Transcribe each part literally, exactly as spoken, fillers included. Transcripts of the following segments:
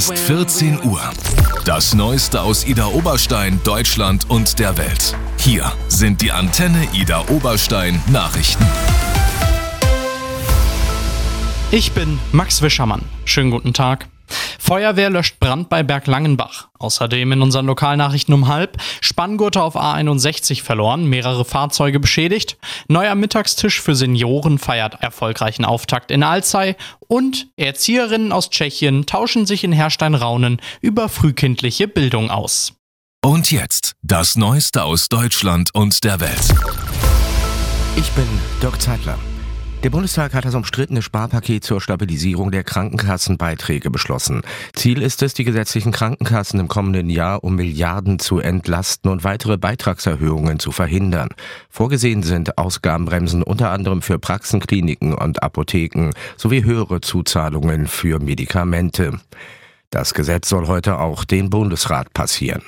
vierzehn Uhr. Das Neueste aus Ida Oberstein, Deutschland und der Welt. Hier sind die Antenne Ida Oberstein Nachrichten. Ich bin Max Wischermann. Schönen guten Tag. Feuerwehr löscht Brand bei Berglangenbach. Außerdem in unseren Lokalnachrichten um halb. Spanngurte auf A einundsechzig verloren, mehrere Fahrzeuge beschädigt. Neuer Mittagstisch für Senioren feiert erfolgreichen Auftakt in Alzey. Und Erzieherinnen aus Tschechien tauschen sich in Herrstein-Raunen über frühkindliche Bildung aus. Und jetzt das Neueste aus Deutschland und der Welt. Ich bin Dirk Zeitler. Der Bundestag hat das umstrittene Sparpaket zur Stabilisierung der Krankenkassenbeiträge beschlossen. Ziel ist es, die gesetzlichen Krankenkassen im kommenden Jahr um Milliarden zu entlasten und weitere Beitragserhöhungen zu verhindern. Vorgesehen sind Ausgabenbremsen unter anderem für Praxen, Kliniken und Apotheken sowie höhere Zuzahlungen für Medikamente. Das Gesetz soll heute auch den Bundesrat passieren.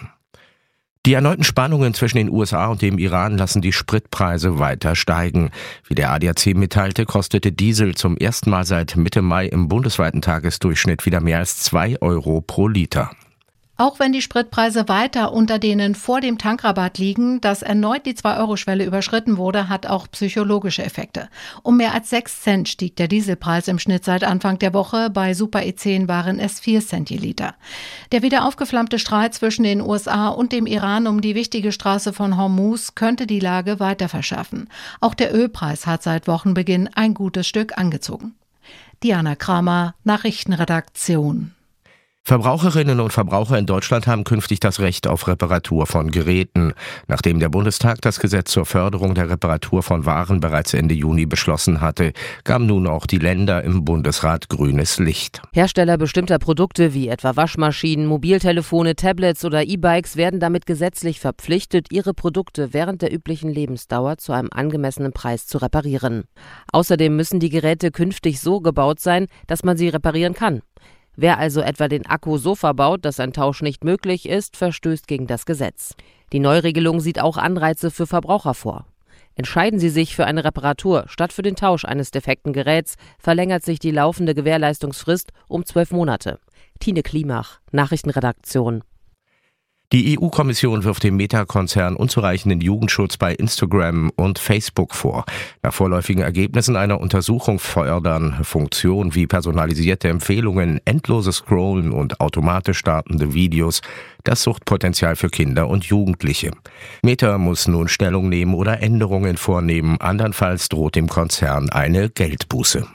Die erneuten Spannungen zwischen den U S A und dem Iran lassen die Spritpreise weiter steigen. Wie der A D A C mitteilte, kostete Diesel zum ersten Mal seit Mitte Mai im bundesweiten Tagesdurchschnitt wieder mehr als zwei Euro pro Liter. Auch wenn die Spritpreise weiter unter denen vor dem Tankrabatt liegen, dass erneut die zwei-Euro-Schwelle überschritten wurde, hat auch psychologische Effekte. Um mehr als sechs Cent stieg der Dieselpreis im Schnitt seit Anfang der Woche. Bei Super E zehn waren es vier Cent je Liter. Der wieder aufgeflammte Streit zwischen den U S A und dem Iran um die wichtige Straße von Hormuz könnte die Lage weiter verschärfen. Auch der Ölpreis hat seit Wochenbeginn ein gutes Stück angezogen. Diana Kramer, Nachrichtenredaktion. Verbraucherinnen und Verbraucher in Deutschland haben künftig das Recht auf Reparatur von Geräten. Nachdem der Bundestag das Gesetz zur Förderung der Reparatur von Waren bereits Ende Juni beschlossen hatte, gaben nun auch die Länder im Bundesrat grünes Licht. Hersteller bestimmter Produkte wie etwa Waschmaschinen, Mobiltelefone, Tablets oder E-Bikes werden damit gesetzlich verpflichtet, ihre Produkte während der üblichen Lebensdauer zu einem angemessenen Preis zu reparieren. Außerdem müssen die Geräte künftig so gebaut sein, dass man sie reparieren kann. Wer also etwa den Akku so verbaut, dass ein Tausch nicht möglich ist, verstößt gegen das Gesetz. Die Neuregelung sieht auch Anreize für Verbraucher vor. Entscheiden Sie sich für eine Reparatur statt für den Tausch eines defekten Geräts, verlängert sich die laufende Gewährleistungsfrist um zwölf Monate. Tine Klimach, Nachrichtenredaktion. Die E U-Kommission wirft dem Meta-Konzern unzureichenden Jugendschutz bei Instagram und Facebook vor. Nach vorläufigen Ergebnissen einer Untersuchung fördern Funktionen wie personalisierte Empfehlungen, endloses Scrollen und automatisch startende Videos das Suchtpotenzial für Kinder und Jugendliche. Meta muss nun Stellung nehmen oder Änderungen vornehmen, andernfalls droht dem Konzern eine Geldbuße.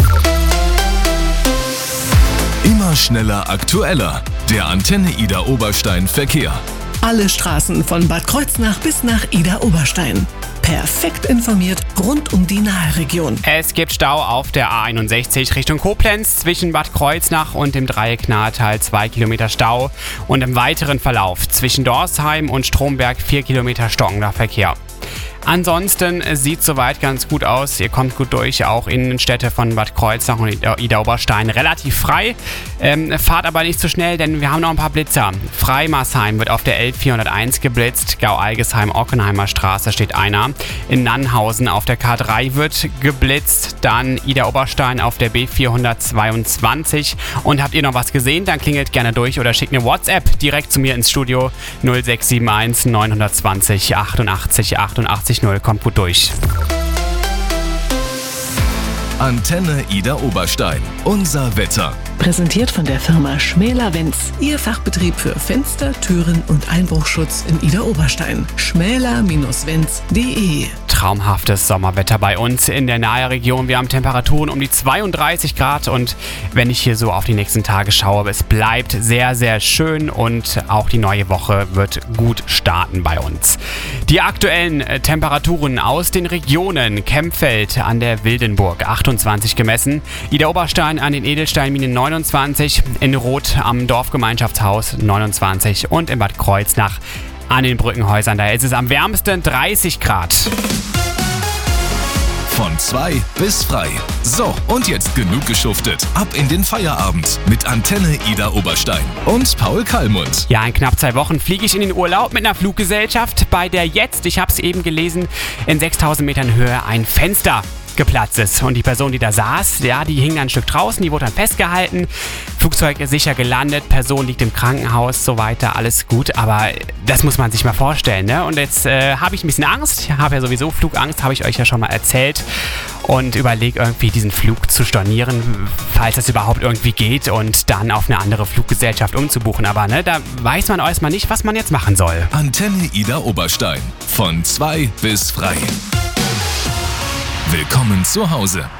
Immer schneller, aktueller. Der Antenne Ida Oberstein Verkehr. Alle Straßen von Bad Kreuznach bis nach Ida Oberstein. Perfekt informiert rund um die Naheregion. Es gibt Stau auf der A einundsechzig Richtung Koblenz zwischen Bad Kreuznach und dem Dreieck Nahetal zwei Kilometer Stau und im weiteren Verlauf zwischen Dorsheim und Stromberg vier Kilometer stockender Verkehr. Ansonsten sieht soweit ganz gut aus. Ihr kommt gut durch, auch Innenstädte von Bad Kreuznach und Ida Oberstein relativ frei. Ähm, fahrt aber nicht zu schnell, denn wir haben noch ein paar Blitzer. Freimarsheim wird auf der L vierhunderteins geblitzt. Gau-Algesheim-Ockenheimer Straße steht einer. In Nannhausen auf der K drei wird geblitzt. Dann Ida Oberstein auf der B vierhundertzweiundzwanzig. Und habt ihr noch was gesehen? Dann klingelt gerne durch oder schickt eine WhatsApp direkt zu mir ins Studio null sechs sieben eins neun zwei null achtundachtzig achtundachtzig null. Kommt gut durch. Antenne Ida Oberstein. Unser Wetter. Präsentiert von der Firma Schmäler-Wenz. Ihr Fachbetrieb für Fenster, Türen und Einbruchschutz in Ida Oberstein. schmäler Wenz punkt de. Traumhaftes Sommerwetter bei uns in der Naheregion. Wir haben Temperaturen um die zweiunddreißig Grad und wenn ich hier so auf die nächsten Tage schaue, es bleibt sehr, sehr schön und auch die neue Woche wird gut starten bei uns. Die aktuellen Temperaturen aus den Regionen: Kempfeld an der Wildenburg achtundzwanzig gemessen, Ida Oberstein an den Edelsteinminen neunundzwanzig, in Roth am Dorfgemeinschaftshaus neunundzwanzig und in Bad Kreuznach an den Brückenhäusern. Da ist es am wärmsten dreißig Grad. Von zwei bis frei. So, und jetzt genug geschuftet. Ab in den Feierabend mit Antenne Ida Oberstein und Paul Kallmund. Ja, in knapp zwei Wochen fliege ich in den Urlaub mit einer Fluggesellschaft, bei der jetzt, ich habe es eben gelesen, in sechstausend Metern Höhe ein Fenster geplatzt ist. Und die Person, die da saß, ja, die hing dann ein Stück draußen, die wurde dann festgehalten. Flugzeug ist sicher gelandet, Person liegt im Krankenhaus, so weiter, alles gut. Aber das muss man sich mal vorstellen, ne? Und jetzt äh, habe ich ein bisschen Angst. Ich habe ja sowieso Flugangst, habe ich euch ja schon mal erzählt. Und überlege irgendwie diesen Flug zu stornieren, falls das überhaupt irgendwie geht und dann auf eine andere Fluggesellschaft umzubuchen. Aber ne, da weiß man erstmal nicht, was man jetzt machen soll. Antenne Ida Oberstein. Von zwei bis frei. Willkommen zu Hause.